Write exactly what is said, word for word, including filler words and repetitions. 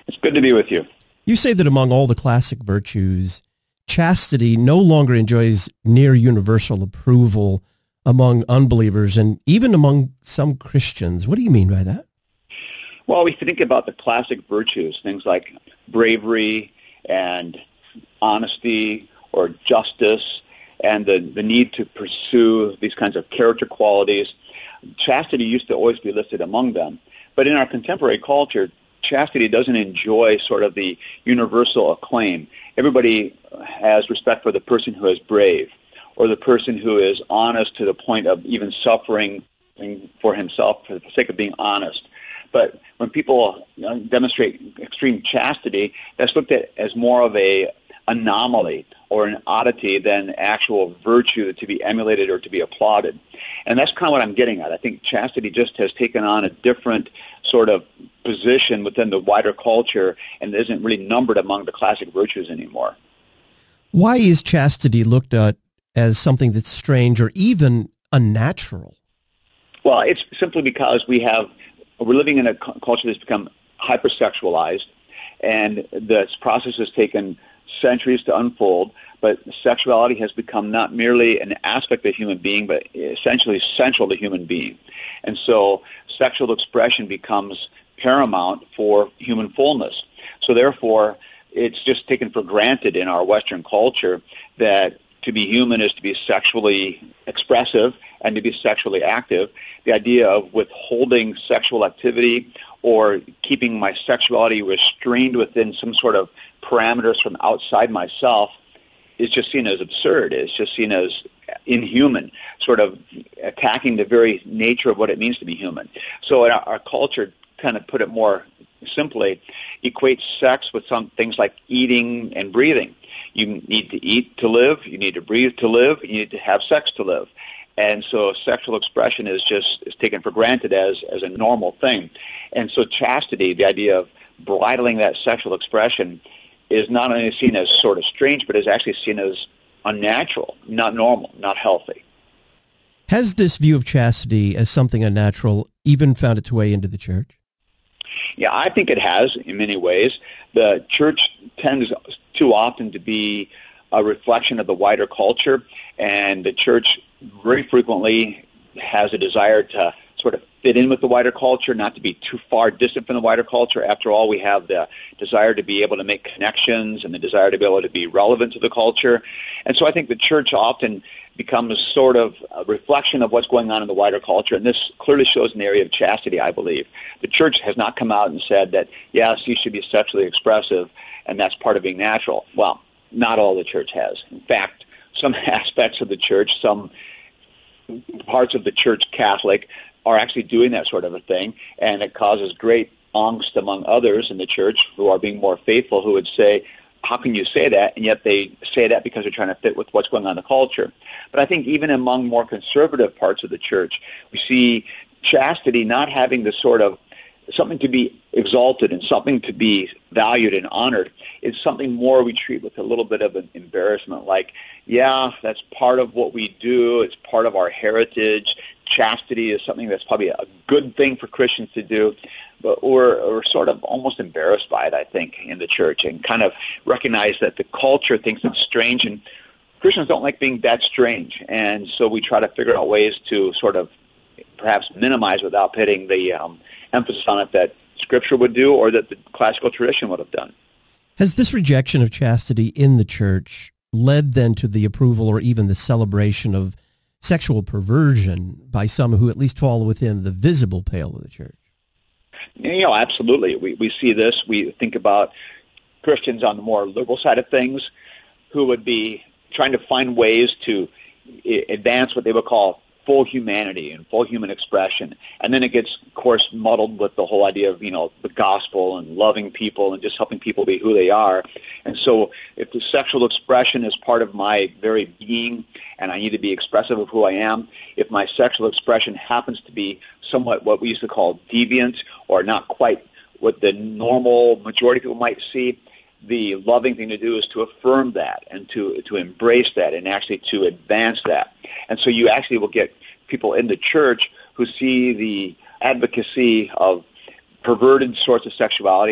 It's good to be with you. You say that among all the classic virtues, chastity no longer enjoys near universal approval among unbelievers and even among some Christians. What do you mean by that? Well, we think about the classic virtues, things like bravery and honesty or justice and the, the need to pursue these kinds of character qualities. Chastity used to always be listed among them. But in our contemporary culture, chastity doesn't enjoy sort of the universal acclaim. Everybody has respect for the person who is brave or the person who is honest to the point of even suffering for himself for the sake of being honest. But when people you know, demonstrate extreme chastity, that's looked at as more of a anomaly or an oddity than actual virtue to be emulated or to be applauded. And that's kind of what I'm getting at. I think chastity just has taken on a different sort of position within the wider culture and isn't really numbered among the classic virtues anymore. Why is chastity looked at as something that's strange or even unnatural? Well, it's simply because we have, we're living in a culture that's become hypersexualized, and this process has taken centuries to unfold, but sexuality has become not merely an aspect of human being, but essentially central to human being. And so sexual expression becomes paramount for human fullness. So therefore, it's just taken for granted in our Western culture that to be human is to be sexually expressive and to be sexually active. The idea of withholding sexual activity or keeping my sexuality restrained within some sort of parameters from outside myself is just seen as absurd. It's just seen as inhuman, sort of attacking the very nature of what it means to be human. So in our, our culture, kind of put it more simply, equates sex with some things like eating and breathing. You need to eat to live, you need to breathe to live, you need to have sex to live. And so sexual expression is just is taken for granted as, as a normal thing. And so chastity, the idea of bridling that sexual expression, is not only seen as sort of strange, but is actually seen as unnatural, not normal, not healthy. Has this view of chastity as something unnatural even found its way into the church? Yeah, I think it has in many ways. The church tends too often to be a reflection of the wider culture, and the church very frequently has a desire to sort of fit in with the wider culture, not to be too far distant from the wider culture. After all, we have the desire to be able to make connections and the desire to be able to be relevant to the culture. And so I think the church often becomes sort of a reflection of what's going on in the wider culture, and this clearly shows in the area of chastity, I believe. The church has not come out and said that, yes, you should be sexually expressive, and that's part of being natural. Well, not all the church has. In fact, some aspects of the church, some parts of the church Catholic, are actually doing that sort of a thing, and it causes great angst among others in the church who are being more faithful, who would say, how can you say that? And yet they say that because they're trying to fit with what's going on in the culture. But I think even among more conservative parts of the church, we see chastity not having the sort of something to be exalted and something to be valued and honored. It's something more we treat with a little bit of an embarrassment, like, yeah, that's part of what we do. It's part of our heritage. Chastity is something that's probably a good thing for Christians to do, but we're, we're sort of almost embarrassed by it, I think, in the church, and kind of recognize that the culture thinks it's strange, and Christians don't like being that strange, and so we try to figure out ways to sort of perhaps minimize without putting the um, emphasis on it that Scripture would do or that the classical tradition would have done. Has this rejection of chastity in the church led then to the approval or even the celebration of sexual perversion by some who at least fall within the visible pale of the church? You know, absolutely. We we see this. We think about Christians on the more liberal side of things who would be trying to find ways to advance what they would call full humanity and full human expression. And then it gets, of course, muddled with the whole idea of, you know, the gospel and loving people and just helping people be who they are. And so if the sexual expression is part of my very being and I need to be expressive of who I am, if my sexual expression happens to be somewhat what we used to call deviant or not quite what the normal majority of people might see, the loving thing to do is to affirm that and to to embrace that and actually to advance that. And so you actually will get people in the church who see the advocacy of perverted sorts of sexuality